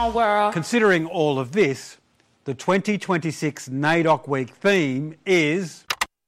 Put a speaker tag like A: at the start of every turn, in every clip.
A: on, world.
B: Considering all of this, the 2026 NAIDOC Week theme is...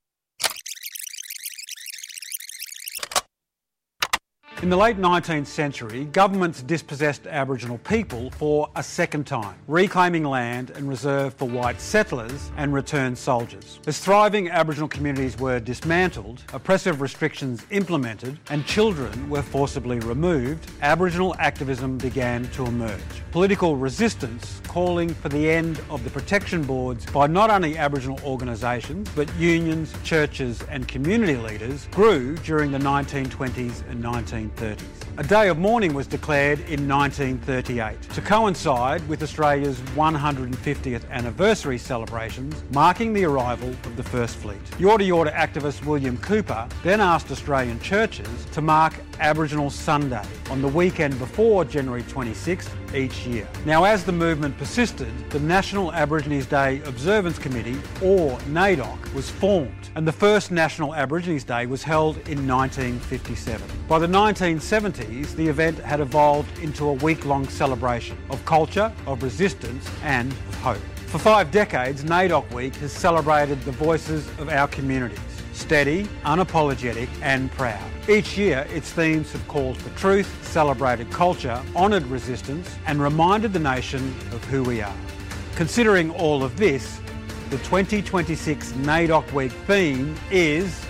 B: In the late 19th century, governments dispossessed Aboriginal people for a second time, reclaiming land and reserve for white settlers and returned soldiers. As thriving Aboriginal communities were dismantled, oppressive restrictions implemented, and children were forcibly removed, Aboriginal activism began to emerge. Political resistance calling for the end of the protection boards by not only Aboriginal organisations, but unions, churches and community leaders grew during the 1920s and 1930s. A day of mourning was declared in 1938 to coincide with Australia's 150th anniversary celebrations, marking the arrival of the First Fleet. Yorta Yorta activist William Cooper then asked Australian churches to mark Aboriginal Sunday on the weekend before January 26th each year. Now, as the movement persisted, the National Aborigines Day Observance Committee, or NAIDOC, was formed, and the first National Aborigines Day was held in 1957. By the 1970s, the event had evolved into a week-long celebration of culture, of resistance and of hope. For 5 decades, NAIDOC Week has celebrated the voices of our communities, steady, unapologetic and proud. Each year, its themes have called for truth, celebrated culture, honoured resistance and reminded the nation of who we are. Considering all of this, the 2026 NAIDOC Week theme is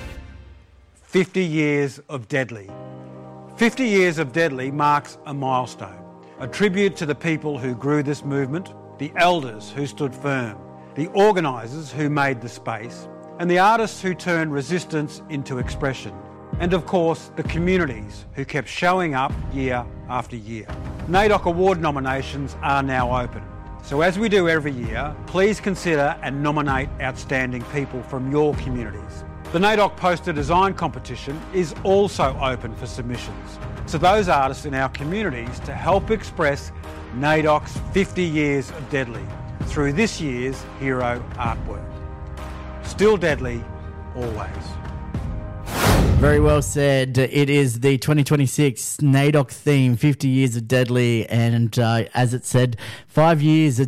B: 50 Years of Deadly. 50 Years of Deadly marks a milestone, a tribute to the people who grew this movement, the elders who stood firm, the organisers who made the space, and the artists who turned resistance into expression, and of course the communities who kept showing up year after year. NAIDOC Award nominations are now open. So as we do every year, please consider and nominate outstanding people from your communities. The NAIDOC Poster Design Competition is also open for submissions to those artists in our communities to help express NAIDOC's 50 Years of Deadly through this year's hero artwork. Still deadly, always.
C: Very well said. It is the 2026 NAIDOC theme, 50 Years of Deadly, and as it said, 5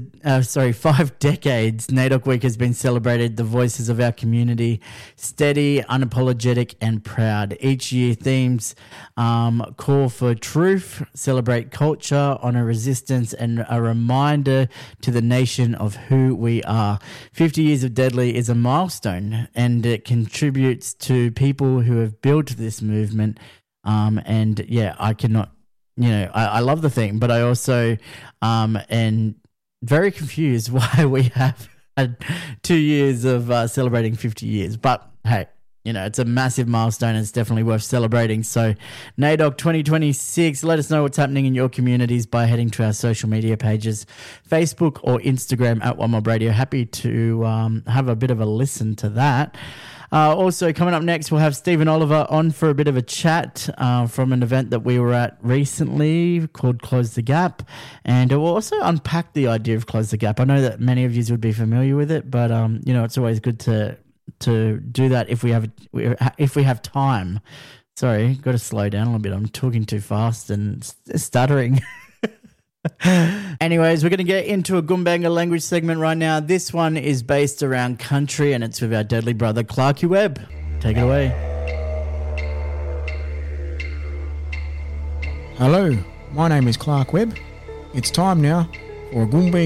C: decades, NAIDOC Week has been celebrated the voices of our community, steady, unapologetic and proud. Each year themes call for truth, celebrate culture, honour resistance and a reminder to the nation of who we are. 50 Years of Deadly is a milestone and it contributes to people who have built this movement. And yeah, I cannot, I love the thing, but I also am very confused why we have had 2 years of celebrating 50 years. But hey, it's a massive milestone and it's definitely worth celebrating. So NAIDOC 2026, let us know what's happening in your communities by heading to our social media pages, Facebook or Instagram at One Mob Radio. Happy to have a bit of a listen to that. Also, coming up next, we'll have Stephen Oliver on for a bit of a chat from an event that we were at recently called Close the Gap. And we'll also unpack the idea of Close the Gap. I know that many of you would be familiar with it, but, it's always good to do that if we have time. Sorry, got to slow down a little bit. I'm talking too fast and stuttering. Anyways, we're going to get into a Goombanga language segment right now. This one is based around country and it's with our deadly brother Clarky Webb. Take it away.
D: Hello, my name is Clark Webb. It's time now for a Goombanga